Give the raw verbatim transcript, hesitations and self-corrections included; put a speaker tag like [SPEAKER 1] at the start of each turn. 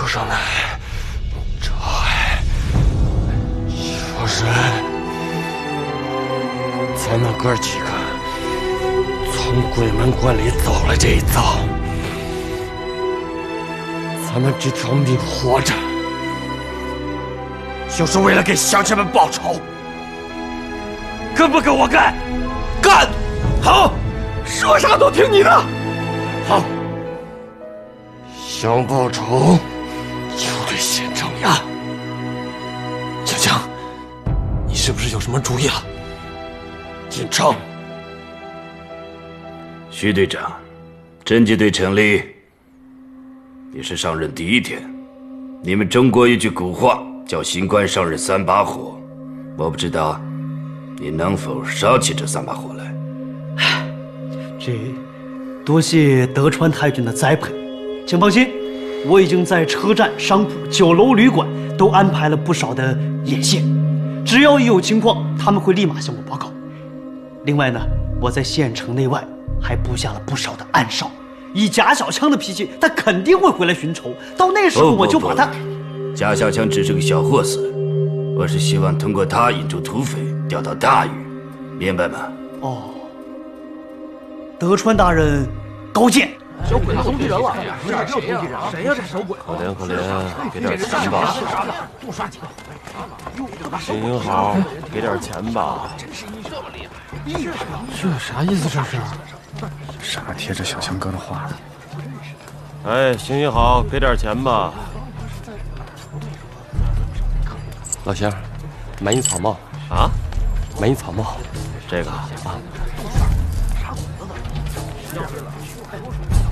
[SPEAKER 1] 上来，这就是咱们哥几个从鬼门关里走了这一遭，咱们这条命活着，就是为了给乡亲们报仇。跟不跟我干？干！好，说啥都听你的。好，想报仇就得先张牙。
[SPEAKER 2] 小强，你是不是有什么主意了？
[SPEAKER 1] 进城。
[SPEAKER 3] 徐队长，侦缉队成立也是上任第一天。你们中国一句古话叫“新官上任三把火”，我不知道你能否烧起这三把火来。
[SPEAKER 4] 这多谢德川太君的栽培，请放心，我已经在车站、商铺、酒楼、旅馆都安排了不少的眼线，只要一有情况，他们会立马向我报告。另外呢，我在县城内外还布下了不少的暗哨，以贾小枪的脾气，他肯定会回来寻仇。到那时候我就把他……
[SPEAKER 3] 贾小枪只是个小货色，我是希望通过他引出土匪，钓到大鱼，明白吗？
[SPEAKER 4] 哦，德川大人高见。
[SPEAKER 5] 小鬼子通缉人了！谁呀？谁呀？谁呀？这小鬼！
[SPEAKER 6] 可怜可怜，给点钱吧。
[SPEAKER 5] 多刷几个。
[SPEAKER 6] 行行好，给点钱吧。
[SPEAKER 5] 这啥意思？这是？
[SPEAKER 7] 傻贴着小强哥的话呢。
[SPEAKER 6] 哎，行行好，给点钱吧。老乡，买你草帽啊？买你草帽，这个啊。